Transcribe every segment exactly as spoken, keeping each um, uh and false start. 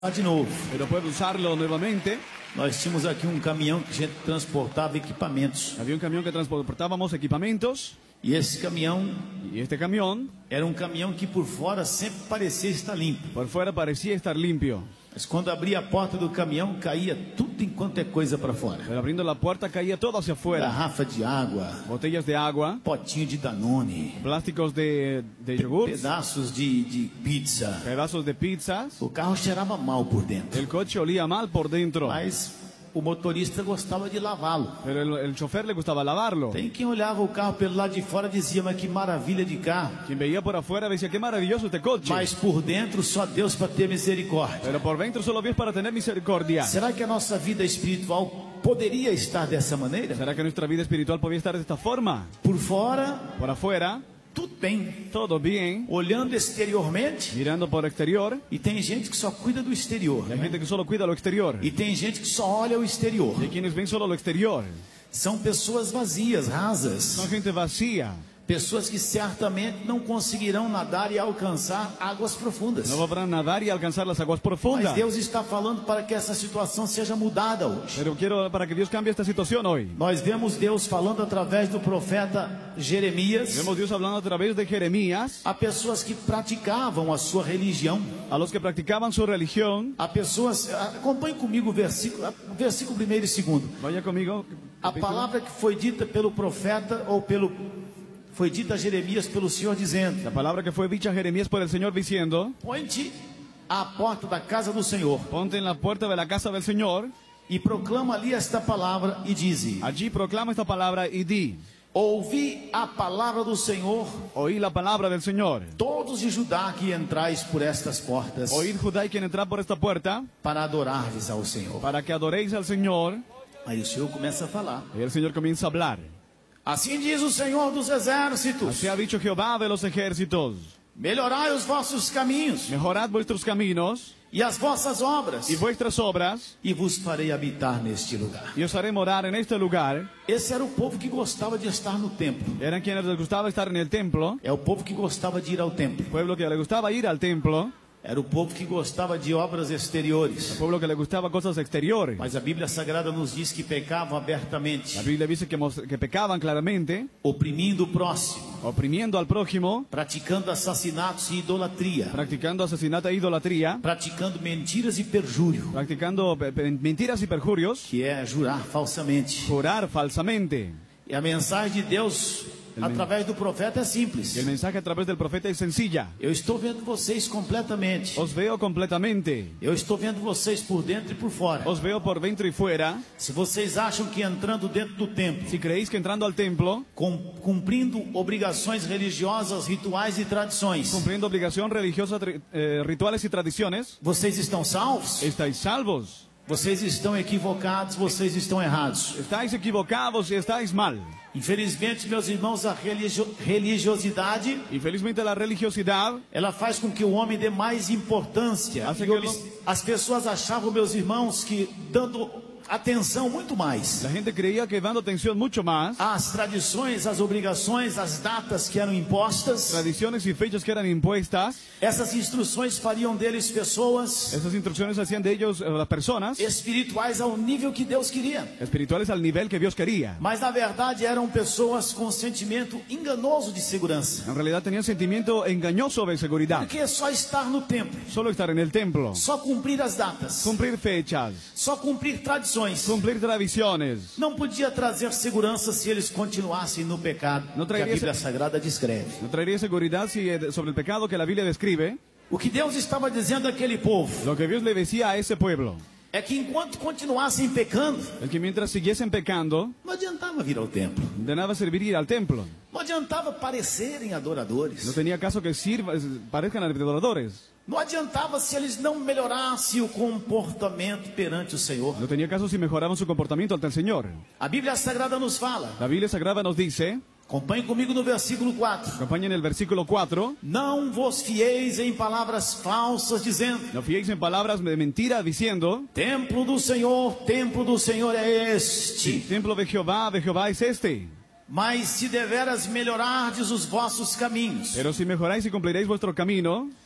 de novo. Pero puede usarlo nuevamente. Nós tínhamos aqui um caminhão que a gente transportava equipamentos. Había un camión que transportábamos equipamientos. E esse caminhão Y este camión, era um caminhão que por fora sempre parecia estar limpo. por fuera parecía estar limpio. Mas quando abria a porta do caminhão, caía tudo enquanto é coisa para fora. Pero abriendo la puerta caía todo hacia afuera. Garrafa de água, Botellas de agua, potinho de Danone, plásticos de, de yogur, pedaços de, de pizza. pedazos de pizzas. O carro cheirava mal por dentro, El coche olía mal por dentro. mas o motorista gostava de lavá-lo. Pero el, el chofer le gustaba lavarlo. Tem quem olhava o carro pelo lado de fora e dizia, mas que maravilha de carro. Quien veía por afuera decía, qué maravilloso este coche. Mas por dentro só Deus para ter misericórdia. Pero por dentro solo Dios para tener misericordia. Será que a nossa vida espiritual poderia estar dessa maneira? ¿Será que nuestra vida espiritual podía estar de esta forma? Por fora, Por afuera, tudo bem. todo bien, Olhando exteriormente, mirando por exterior. e tem gente que só cuida do exterior. Hay né? gente que solo cuida lo exterior. E tem gente que só olha o exterior. Hay quienes ven solo lo exterior. São pessoas vazias, rasas. Son gente vacía. Pessoas que certamente não conseguirão nadar e alcançar águas profundas. No podrán nadar y alcanzar las aguas Mas profundas. Deus está falando para que essa situação seja mudada hoje. Pero quiero para que Dios cambie esta situación hoy. Nós vemos Deus falando através do profeta Jeremias Vemos Dios hablando a través de Jeremías a pessoas que praticavam a sua religião. a los que practicaban su religión. A pessoas, acompanhe comigo o versículo, o versículo primeiro e segundo. Vaya conmigo. A palavra que foi dita pelo profeta ou pelo foi dita a Jeremias pelo Senhor dizendo: La palabra que fue dicha a Jeremías por el Señor diciendo: põe-te à porta da casa do Senhor ponte en la puerta de la casa del Señor. e proclama ali esta palavra e dize: Allí proclama esta palabra y di: ouvi a palavra do Senhor, oí la palabra del Señor. todos de Judá que entrais por estas portas, Oíd Judá y quien entra por esta puerta, para adorardes ao Senhor. para que adoréis al Señor. Aí o Senhor começa a falar. Y el Señor comienza a hablar. Assim diz o Senhor dos exércitos: Así ha dicho Jehová de los ejércitos: melhorai os vossos caminhos mejorad vuestros caminos e as vossas obras, y vuestras obras, e vos farei habitar neste lugar. y os haré morar en este lugar. Esse era o povo que gostava de estar no templo. Eran quienes les gustaba estar en el templo, É o povo que gostava de ir ao templo. pueblo que le gustaba ir al templo, Era o povo que gostava de obras exteriores. pueblo que le gustaba cosas exteriores. Mas a Bíblia Sagrada nos diz que pecavam abertamente, La Biblia dice que, mos- que pecaban claramente, oprimindo o próximo, oprimiendo al prójimo, praticando assassinatos e idolatria, practicando asesinato e idolatría, praticando mentiras e perjúrio, practicando pe- pe- mentiras y perjurios, que é jurar falsamente. jurar falsamente. E a mensagem de Deus através do profeta é simples. Y el mensaje a través del profeta es sencilla: Eu estou vendo vocês completamente. os veo completamente, Eu estou vendo vocês por dentro e por fora. os veo por dentro y fuera. Se vocês acham que entrando dentro do templo, Si creéis que entrando al templo, com, cumprindo obrigações religiosas, rituais e tradições, cumpliendo obligación religiosa, tri- eh, rituales y tradiciones, vocês estão salvos? estáis salvos. Vocês estão equivocados, vocês estão errados. Estáis equivocados y estáis mal. Infelizmente, meus irmãos, a religio- religiosidade, Infelizmente la religiosidad ela faz com que o homem dê mais importância. Hace E que obs- As pessoas achavam, meus irmãos, que dando atenção muito mais La gente creía que dando atención mucho más, às tradições, às obrigações, às datas que eram impostas, tradiciones y fechas que eran impuestas, essas instruções fariam deles pessoas esas instrucciones hacían de ellos, eh, las personas, espirituais ao nível que Deus queria. espirituales al nivel que Dios quería. Mas na verdade eram pessoas com sentimento enganoso de segurança. En realidad tenían sentimiento engañoso de seguridad. Porque só estar no templo, Solo estar en el templo, só cumprir as datas, cumplir fechas, só cumprir tradições, cumplir tradiciones, não podia trazer segurança se eles continuassem no pecado Não que a traria Bíblia esse- Sagrada descreve. no traería seguridad si, eh, sobre el pecado que la Biblia describe. O que Deus estava dizendo àquele povo Lo que Dios le decía a ese pueblo é que enquanto continuassem pecando, es que mientras siguiesen pecando, não adiantava vir ao templo, de nada serviría ir al templo. não adiantava parecerem adoradores, No tenía caso que sirva, parezcan adoradores. não adiantava se eles não melhorassem o comportamento perante o Senhor. No tenía caso si mejoraban su comportamiento ante el Señor. A Bíblia Sagrada nos fala, La Biblia Sagrada nos dice, acompanhe comigo no versículo quatro: acompañen el versículo cuatro, não vos fieis em palavras falsas, dizendo: no fiéis en palabras de mentira diciendo, templo do Senhor, templo do Senhor é este. templo de Jehová, de Jehová es este. Mas se deveras melhorardes os vossos caminhos, Pero si mejoráis y cumpliréis vuestro camino,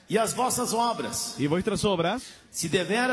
E as vossas obras, y vuestras obras, se deveras